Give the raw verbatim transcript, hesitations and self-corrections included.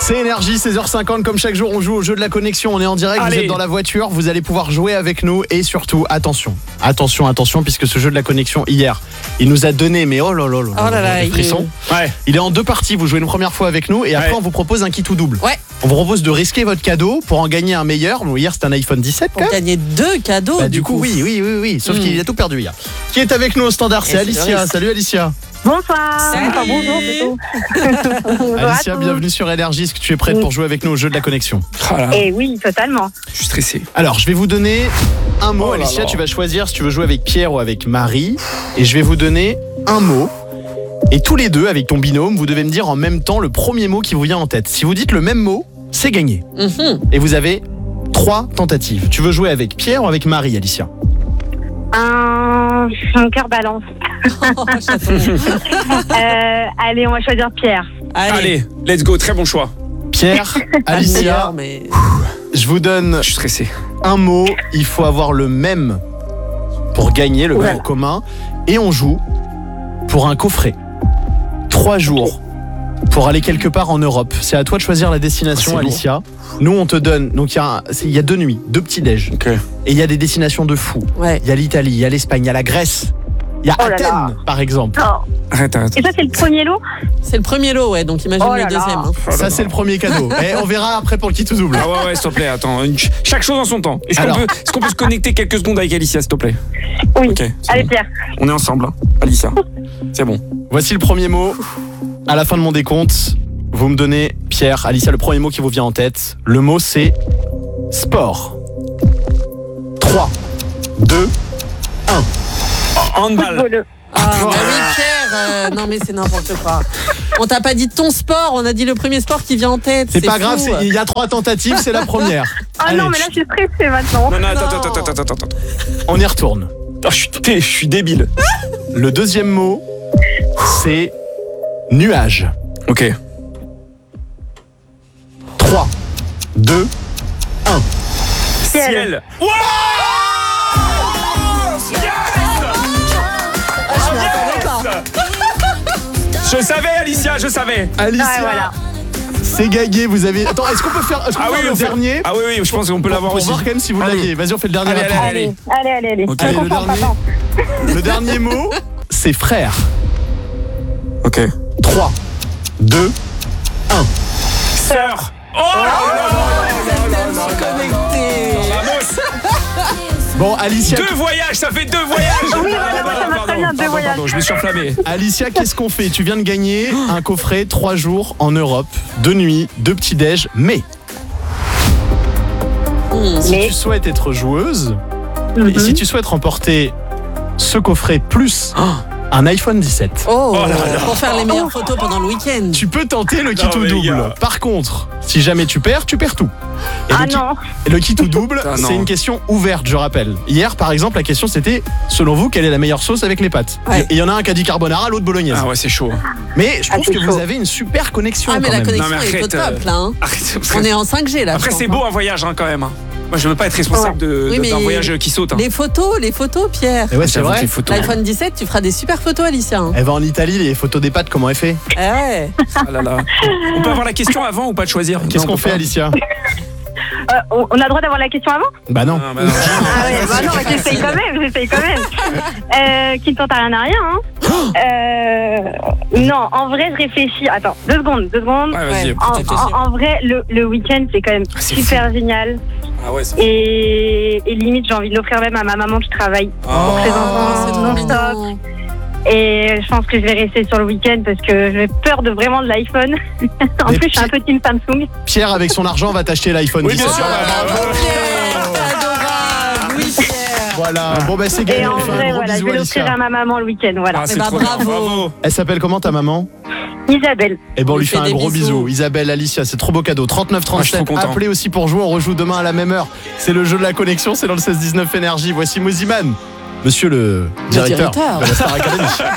C'est Énergie, seize heures cinquante, comme chaque jour on joue au jeu de la connexion, on est en direct, allez. Vous êtes dans la voiture, vous allez pouvoir jouer avec nous et surtout, attention, attention, attention, puisque ce jeu de la connexion hier, il nous a donné, mais oh là là là, oh là là des frissons. Il... Ouais. Il est en deux parties, vous jouez une première fois avec nous et après ouais. on vous propose un kit ou double. Ouais. On vous propose de risquer votre cadeau pour en gagner un meilleur. Bon, hier c'était un iPhone dix-sept. Pour gagner deux cadeaux. Bah, du coup, coup, oui, oui, oui, oui. Sauf mmh. qu'il a tout perdu hier. Qui est avec nous au standard, c'est, c'est Alicia. Salut Alicia. Bonsoir. Salut. Enfin, bonjour plutôt. Alicia, bienvenue sur Énergie. Est-ce que tu es prête oui. pour jouer avec nous au jeu de la connexion? Voilà. Et oui, totalement. Je suis stressé. Alors, je vais vous donner un mot. Oh Alicia, tu vas choisir si tu veux jouer avec Pierre ou avec Marie. Et je vais vous donner un mot. Et tous les deux, avec ton binôme, vous devez me dire en même temps le premier mot qui vous vient en tête. Si vous dites le même mot, c'est gagné. Mm-hmm. Et vous avez trois tentatives. Tu veux jouer avec Pierre ou avec Marie, Alicia? Un... Mon cœur balance. Oh, euh, allez, on va choisir Pierre. Allez. allez, let's go, très bon choix. Pierre, Alicia, mais... je vous donne je suis stressé. un mot. Il faut avoir le même pour gagner, le ouais. même commun. Et on joue pour un coffret. Trois jours pour aller quelque part en Europe. C'est à toi de choisir la destination, oh, Alicia. Lourd. Nous, on te donne. Donc, il y, y a deux nuits, deux petits déj. Okay. Et il y a des destinations de fou. Il ouais. y a l'Italie, il y a l'Espagne, il y a la Grèce. Il y a oh Athènes, là là. par exemple. Oh. Arrête, arrête. Et ça, c'est le premier lot? C'est le premier lot, ouais. Donc, imagine oh le deuxième. Hein. Oh ça, c'est le premier cadeau. Et on verra après pour le kit ou double. Ah ouais, ouais, s'il te plaît, attends. Une... Chaque chose en son temps. Est-ce, Alors... qu'on peut... Est-ce qu'on peut se connecter quelques secondes avec Alicia, s'il te plaît? Oui. Okay, allez, bon. Pierre. On est ensemble, hein. Alicia. C'est bon. Voici le premier mot. À la fin de mon décompte, vous me donnez, Pierre, Alicia, le premier mot qui vous vient en tête. Le mot, c'est sport. trois, deux, un. Oh, handball. Ah, bah oui, Pierre, euh, non mais c'est n'importe quoi. On t'a pas dit ton sport, on a dit le premier sport qui vient en tête. C'est, c'est pas fou. grave, c'est, il y a trois tentatives, c'est la première. Ah Allez. Non, mais là je suis stressée maintenant. Non, non, attends, attends, attends, attends, attends. On y retourne. Oh, je, suis, je suis débile. Le deuxième mot, c'est nuage. Ok. trois, deux, un. Ciel. Ciel. Wow. Je savais, Alicia, je savais. Alicia, ah, voilà. c'est gagné. Vous avez. Attends, est-ce qu'on peut faire, est-ce qu'on ah peut oui, faire le fait... dernier? Ah oui, oui, je pense qu'on peut l'avoir pour aussi. Pour voir quand même si vous allez. l'aviez. Vas-y, on fait le dernier. Allez, allez, allez, allez, allez, allez. Okay. Allez, le dernier. Le dernier mot, c'est frère. Ok. trois, deux, un. Sœur. Oh, oh là là là connecté. Bon, Alicia. Deux voyages, ça fait deux voyages. Oui, voilà, moi, ça m'a très bien, deux voyages. Pardon, je me suis enflammé. Alicia, qu'est-ce qu'on fait? Tu viens de gagner un coffret trois jours en Europe, deux nuits, deux petits déj, mais mmh. si mais... tu souhaites être joueuse, mm-hmm. et si tu souhaites remporter ce coffret plus oh. un iPhone dix-sept. Oh, oh là là. Pour faire les meilleures photos pendant le week-end. Tu peux tenter le kit non, ou double. Par contre, si jamais tu perds, tu perds tout. Et ah le non. Ki- le kit ou double, ah c'est une question ouverte, je rappelle. Hier, par exemple, la question c'était, selon vous, quelle est la meilleure sauce avec les pâtes? Ouais. Et il y en a un qui a dit carbonara, l'autre bolognaise. Ah ouais, c'est chaud. Mais je ah, trouve que chaud. vous avez une super connexion. Ah mais quand la même. connexion non, mais arrête, est au top là. Hein. Arrête, on est en cinq G là. Après, pense, c'est hein. beau un voyage hein, quand même. Hein. Moi, je veux pas être responsable ouais. de, oui, d'un voyage qui saute. Hein. Les photos, les photos, Pierre. Et ouais, c'est vrai. L'iPhone dix-sept, tu feras des super photos, Alicia. Hein. Elle va en Italie, les photos des pâtes, comment elle fait? Eh ouais. Ah là là. On peut avoir la question avant ou pas de choisir? Qu'est-ce non, qu'on fait, pas. Euh, on a le droit d'avoir la question avant? Bah non. Ah, bah non, ah ouais, bah non, j'essaye quand même, j'essaye quand même. Euh, qui ne tente à rien à rien. Hein. euh, non, en vrai, je réfléchis. Attends, deux secondes, deux secondes. Ouais, vas-y, en, en, en vrai, le, le week-end, c'est quand même ah, super fou. Génial. Ah ouais, c'est et, et limite, j'ai envie de l'offrir même à ma maman qui travaille oh, pour ses enfants non-stop. Et je pense que je vais rester sur le week-end parce que j'ai peur de vraiment de l'iPhone. En mais plus, je suis un peu team Samsung. Pierre, avec son argent, va t'acheter l'iPhone oui, dix-sept. Bien sûr, bravo, Pierre, adorable. Oui, Pierre. Voilà, bon bah c'est gagné. Et en vrai, voilà, je vais l'offrir à ma maman le week-end. Voilà. Ah, c'est bah, trop bravo. bravo. Elle s'appelle comment ta maman? Isabelle. Et bon, on lui fait, fait un gros bisous. bisou. Isabelle, Alicia, c'est trop beau cadeau. trente-neuf trente-sept, ah, appelez aussi pour jouer. On rejoue demain à la même heure. C'est le jeu de la connexion, c'est dans le seize dix-neuf Énergie. Voici Moziman, monsieur le directeur, le directeur de la Star Academy.